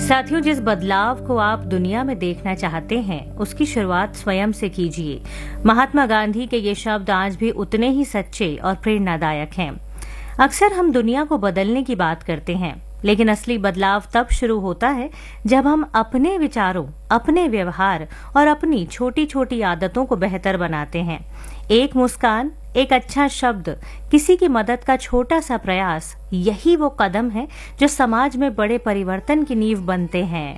साथियों, जिस बदलाव को आप दुनिया में देखना चाहते हैं उसकी शुरुआत स्वयं से कीजिए। महात्मा गांधी के ये शब्द आज भी उतने ही सच्चे और प्रेरणादायक हैं। अक्सर हम दुनिया को बदलने की बात करते हैं, लेकिन असली बदलाव तब शुरू होता है जब हम अपने विचारों, अपने व्यवहार और अपनी छोटी छोटी आदतों को बेहतर बनाते हैं। एक मुस्कान, एक अच्छा शब्द, किसी की मदद का छोटा सा प्रयास, यही वो कदम है जो समाज में बड़े परिवर्तन की नींव बनते हैं।